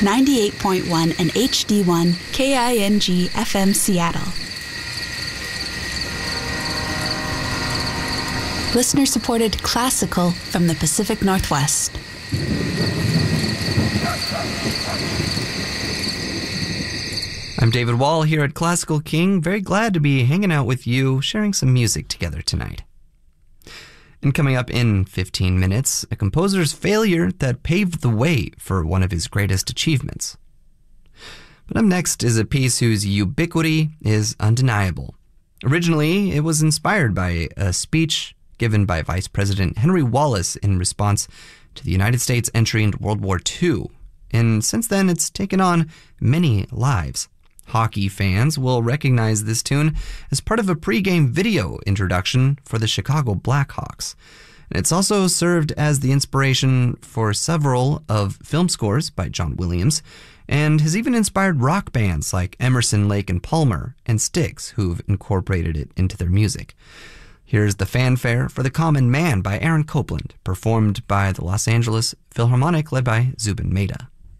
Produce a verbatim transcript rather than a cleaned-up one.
ninety-eight point one and H D one K I N G F M Seattle. Listener-supported classical from the Pacific Northwest. I'm David Wall here at Classical King. Very glad to be hanging out with you, sharing some music together tonight. And coming up in fifteen minutes, a composer's failure that paved the way for one of his greatest achievements. But up next is a piece whose ubiquity is undeniable. Originally, it was inspired by a speech given by Vice President Henry Wallace in response to the United States entry into World War Two. And since then, it's taken on many lives. Hockey fans will recognize this tune as part of a pregame video introduction for the Chicago Blackhawks. And it's also served as the inspiration for several of film scores by John Williams, and has even inspired rock bands like Emerson, Lake and Palmer and Styx, who've incorporated it into their music. Here's the fanfare for The Common Man by Aaron Copland, performed by the Los Angeles Philharmonic led by Zubin Mehta.